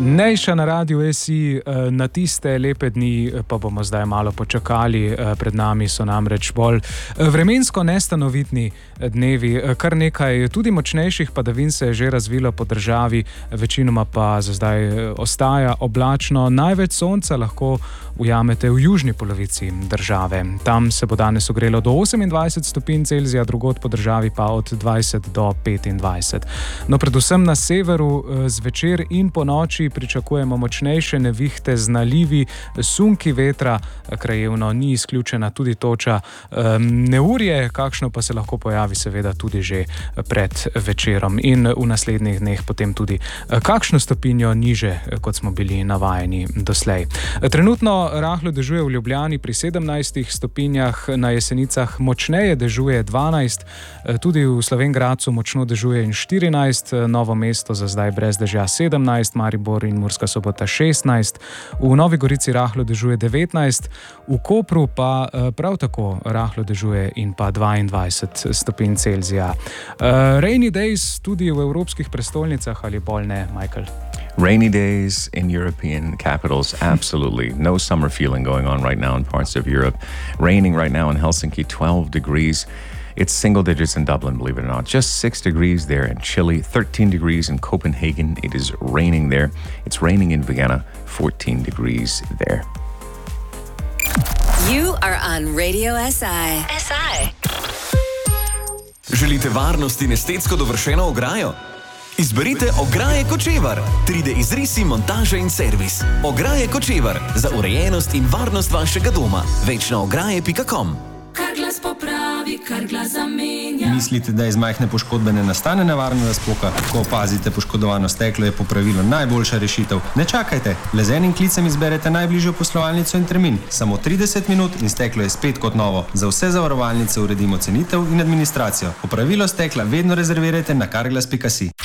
Nejša na Radiu SI, na tiste lepe dni pa bomo zdaj malo počakali. Pred nami so namreč bolj vremensko nestanovitni dnevi. Kar nekaj tudi močnejših padavin se je že razvilo po državi, večinoma pa za zdaj ostaja oblačno. Največ sonca lahko ujamete v južni polovici države. Tam se bo danes ogrelo do 28 stopinj Celzija, drugod po državi pa od 20 do 25. No, predvsem na severu zvečer in po noči pričakujemo močnejše nevihte z nalivi, sunki vetra, krajevno ni izključena tudi toča neurje, kakšno pa se lahko pojavi seveda tudi že pred večerom in v naslednjih dneh potem tudi kakšno stopinjo niže, kot smo bili navajeni doslej. Trenutno rahlo dežuje v Ljubljani pri 17 stopinjah, na Jesenicah močneje dežuje 12, tudi v Slovenj Gradcu močno dežuje in 14, Novo mesto za zdaj brez dežja 17, Maribor in Murska Sobota 16, v Novi Gorici rahlo dežuje 19, v Kopru pa prav tako rahlo dežuje in pa 22 stopinj Celzija. Rainy days tudi v evropskih prestolnicah ali bolj ne, Michael? Rainy days in European capitals, absolutely. No summer feeling going on right now in parts of Europe. Raining right now in Helsinki, 12 degrees. It's single digits in Dublin, believe it or not. Just 6 degrees there in Chile, 13 degrees in Copenhagen. It is raining there. It's raining in Vienna, 14 degrees there. You are on Radio SI. Želite varnost in estetsko dovršeno ograjo? Izberite Ograje Kočevar. 3D izrisi, montaža in servis. Ograje Kočevar. Za urejenost in varnost vašega doma. Več na ograje.com. Kar glas popravi, kar glas zamenja. Mislite, da iz majhne poškodbe ne nastane nevarna razpoka? Ko opazite poškodovano steklo, je popravilo najboljša rešitev. Ne čakajte, le z enim klicem izberete najbližjo poslovalnico in termin. Samo 30 minut in steklo je spet kot novo. Za vse zavarovalnice uredimo cenitev in administracijo. Popravilo stekla vedno rezervirajte na carglass.si.